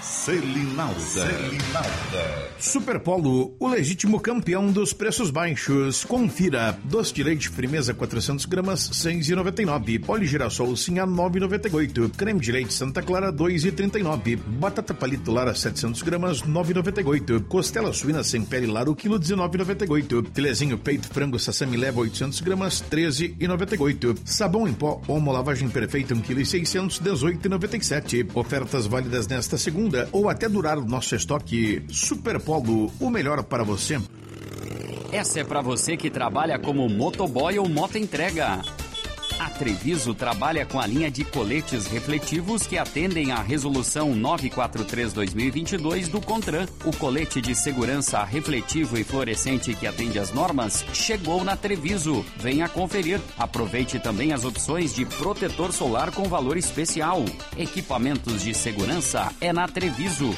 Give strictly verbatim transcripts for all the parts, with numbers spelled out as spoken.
Selinalda. Selinalda. Superpolo, o legítimo campeão dos preços baixos. Confira. Doce de leite Frimeza quatrocentos gramas, seis reais e noventa e nove centavos. Poli girassol Sinha, nove reais e noventa e oito centavos. Creme de leite Santa Clara, dois reais e trinta e nove centavos. Batata palito Lara setecentos gramas, nove reais e noventa e oito centavos. Costela suína sem pele Lara, o quilo dezenove reais e noventa e oito centavos. Filezinho peito frango Sassami Leva oitocentos gramas, treze reais e noventa e oito centavos. Sabão em pó Omo lavagem perfeita um quilo e seiscentos, dezoito reais e noventa e sete centavos. Ofertas válidas nesta segunda ou até durar o nosso estoque. Superpolo, o melhor para você. Essa é para você que trabalha como motoboy ou motoentrega. A Treviso trabalha com a linha de coletes refletivos que atendem à resolução novecentos e quarenta e três barra dois mil e vinte e dois do CONTRAN. O colete de segurança refletivo e fluorescente que atende às normas chegou na Treviso. Venha conferir. Aproveite também as opções de protetor solar com valor especial. Equipamentos de segurança é na Treviso.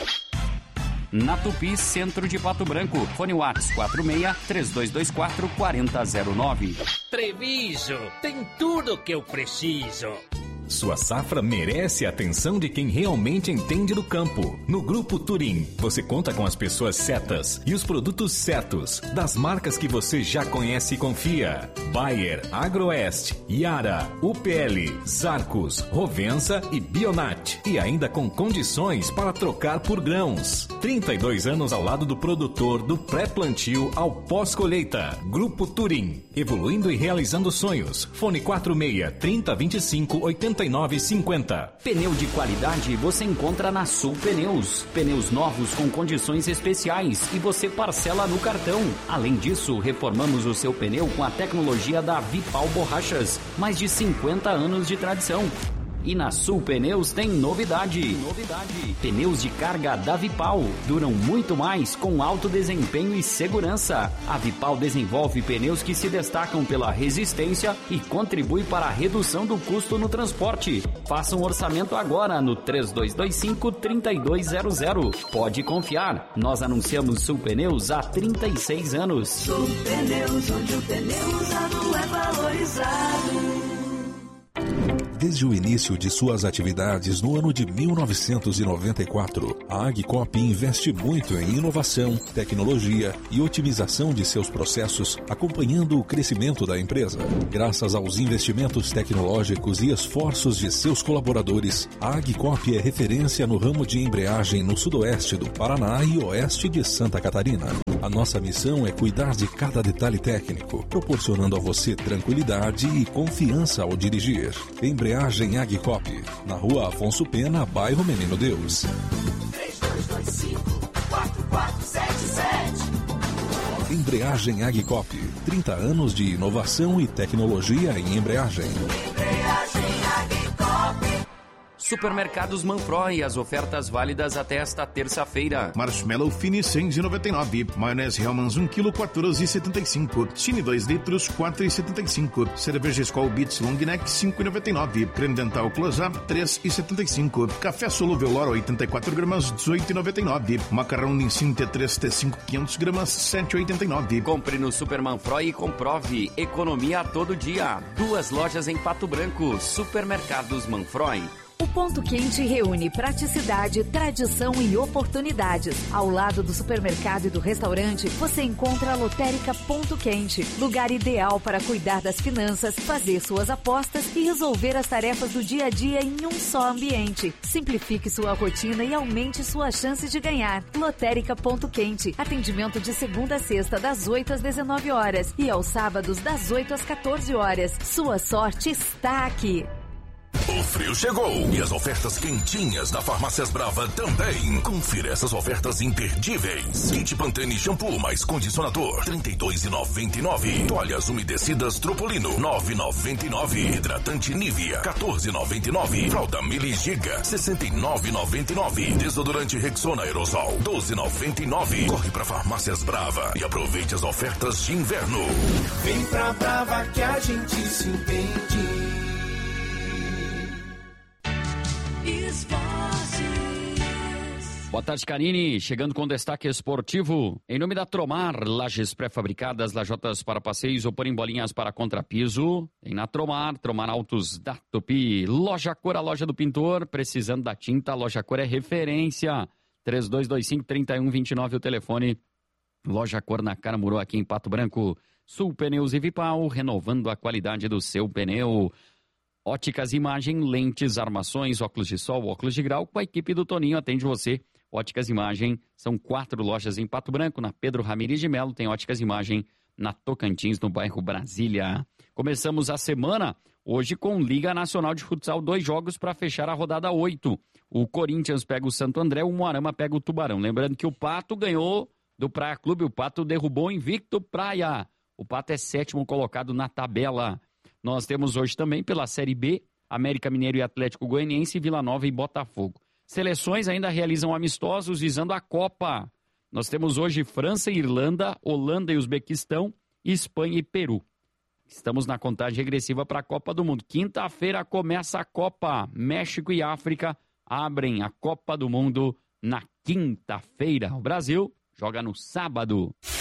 Na Tupi, centro de Pato Branco. Fone Whats quatro seis, três dois dois quatro, quatro zero zero nove. Treviso, tem tudo que eu preciso. Sua safra merece a atenção de quem realmente entende do campo. No Grupo Turim, você conta com as pessoas certas e os produtos certos, das marcas que você já conhece e confia. Bayer, Agroeste, Yara, U P L, Zarcos, Rovensa e Bionat. E ainda com condições para trocar por grãos. trinta e dois anos ao lado do produtor, do pré-plantio ao pós-colheita. Grupo Turim, evoluindo e realizando sonhos. Fone quatro seis, trinta, vinte e cinco, oitenta e nove cinquenta. Pneu de qualidade você encontra na Sul Pneus. Pneus novos com condições especiais e você parcela no cartão. Além disso, reformamos o seu pneu com a tecnologia da Vipal Borrachas. Mais de cinquenta anos de tradição. E na Sul Pneus tem novidade. Novidade. Pneus de carga da Vipal duram muito mais com alto desempenho e segurança. A Vipal desenvolve pneus que se destacam pela resistência e contribui para a redução do custo no transporte. Faça um orçamento agora no três dois dois cinco, três dois zero zero. Pode confiar. Nós anunciamos Sul Pneus há trinta e seis anos. Sul Pneus, onde o pneu usado é valorizado. Desde o início de suas atividades no ano de mil novecentos e noventa e quatro, a Agcop investe muito em inovação, tecnologia e otimização de seus processos, acompanhando o crescimento da empresa. Graças aos investimentos tecnológicos e esforços de seus colaboradores, a Agcop é referência no ramo de embreagem no sudoeste do Paraná e oeste de Santa Catarina. A nossa missão é cuidar de cada detalhe técnico, proporcionando a você tranquilidade e confiança ao dirigir. Embreagem Agcop, na Rua Afonso Pena, bairro Menino Deus. três dois dois cinco, quatro quatro sete sete. Embreagem Agcop, trinta anos de inovação e tecnologia em embreagem. Embreagem Agcop. Supermercados Manfroy, as ofertas válidas até esta terça-feira. Marshmallow Fini cem e noventa e nove. Maionese Hellmann's um quilo, quatorze reais e setenta e cinco. Cine dois litros, quatro reais e setenta e cinco. Cerveja Skol Beats Long Neck, cinco reais e noventa e nove. Creme dental Close-Up, três reais e setenta e cinco. Café solúvel Lora, oitenta e quatro gramas, dezoito reais e noventa e nove. Macarrão Nissin T três T cinco, quinhentos gramas, sete reais e oitenta e nove. Compre no Super Manfroy e comprove. Economia todo dia. Duas lojas em Pato Branco. Supermercados Manfroy. O Ponto Quente reúne praticidade, tradição e oportunidades. Ao lado do supermercado e do restaurante, você encontra a Lotérica Ponto Quente, lugar ideal para cuidar das finanças, fazer suas apostas e resolver as tarefas do dia a dia em um só ambiente. Simplifique sua rotina e aumente suas chances de ganhar. Lotérica Ponto Quente, atendimento de segunda a sexta das oito às dezenove horas e aos sábados das oito às quatorze horas. Sua sorte está aqui. O frio chegou e as ofertas quentinhas da Farmácias Brava também. Confira essas ofertas imperdíveis. Kit Pantene shampoo mais condicionador, trinta e dois reais e noventa e nove centavos. Toalhas umedecidas Tropolino, nove reais e noventa e nove centavos. Hidratante Nivea, quatorze reais e noventa e nove centavos. Fralda Mili Giga, sessenta e nove reais e noventa e nove centavos. Desodorante Rexona Aerosol, doze reais e noventa e nove centavos. Corre pra Farmácias Brava e aproveite as ofertas de inverno. Vem pra Brava que a gente se entende. Esportes. Boa tarde, Carine. Chegando com destaque esportivo. Em nome da Tromar, lajes pré-fabricadas, lajotas para passeios ou porem bolinhas para contrapiso. Tem na Tromar, Tromar Autos da Tupi. Loja Cor, a loja do pintor. Precisando da tinta, a Loja Cor é referência. três dois dois cinco, três um dois nove, o telefone. Loja Cor na Caramuru, aqui em Pato Branco. Sul Pneus e Vipal, renovando a qualidade do seu pneu. Óticas Imagem, lentes, armações, óculos de sol, óculos de grau. Com a equipe do Toninho, atende você. Óticas Imagem, são quatro lojas em Pato Branco, na Pedro Ramires de Melo, tem Óticas Imagem na Tocantins, no bairro Brasília. Começamos a semana hoje com Liga Nacional de Futsal, dois jogos para fechar a rodada oito. O Corinthians pega o Santo André, o Moarama pega o Tubarão. Lembrando que o Pato ganhou do Praia Clube, o Pato derrubou o invicto Praia. O Pato é sétimo colocado na tabela. Nós temos hoje também pela Série B, América Mineiro e Atlético Goianiense, Vila Nova e Botafogo. Seleções ainda realizam amistosos visando a Copa. Nós temos hoje França e Irlanda, Holanda e Uzbequistão, Espanha e Peru. Estamos na contagem regressiva para a Copa do Mundo. Quinta-feira começa a Copa. México e África abrem a Copa do Mundo na quinta-feira. O Brasil joga no sábado.